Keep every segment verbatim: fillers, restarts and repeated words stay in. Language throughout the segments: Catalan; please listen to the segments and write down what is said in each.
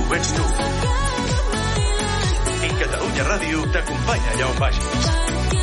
ho ets tu. I Catalunya Ràdio t'acompanya allà on vagis.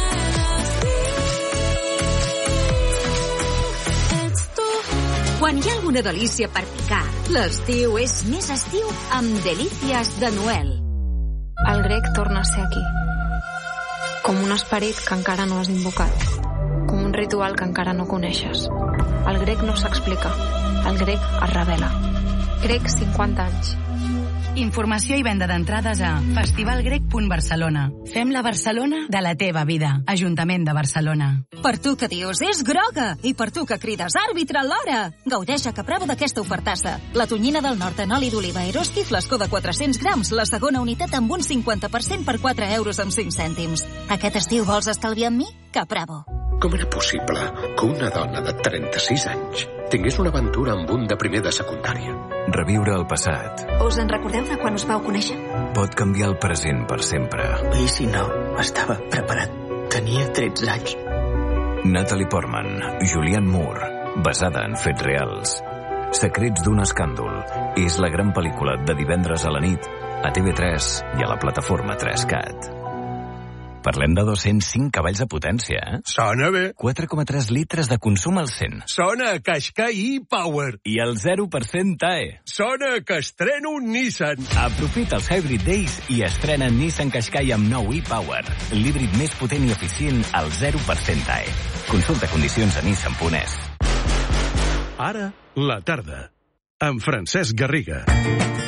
Quan hi ha alguna delícia per picar, l'estiu és més estiu amb Delícies de Noel. El grec torna a ser aquí. Com un esperit que encara no has invocat. Com un ritual que encara no coneixes. El grec no s'explica. El grec es revela. Grec cinquanta anys. Informació i venda d'entrades a festivalgrec punt barcelona. Fem la Barcelona de la teva vida. Ajuntament de Barcelona. Per tu que dius, és groga! I per tu que crides, àrbitre alhora! Gaudeix a Capravo d'aquesta ofertassa. La tonyina del nord en oli d'oliva Eroski, flascó de quatre-cents grams, la segona unitat amb un cinquanta per cent per quatre euros amb cinc cèntims. Aquest estiu vols estalviar amb mi? Capravo. Com era possible que una dona de trenta-sis anys tingués una aventura amb un de primer de secundària? Reviure el passat. Us en recordeu de quan us vau conèixer? Pot canviar el present per sempre. I si no, estava preparat. Tenia tretze anys. Natalie Portman, Julianne Moore, basada en fets reals. Secrets d'un escàndol és la gran pel·lícula de divendres a la nit a T V tres i a la plataforma tres cat. Parlem de dos-cents cinc cavalls de potència, eh? Sona bé. quatre coma tres litres de consum al cent. Sona a Qashqai e-Power. I el zero per cent T A E. Sona que estreno un Nissan. Aprofita els Hybrid Days i estrena Nissan Qashqai amb nou e-Power. L'híbrid més potent i eficient al zero per cent T A E. Consulta condicions a nissan punt es. Ara, la tarda, amb Francesc Garriga.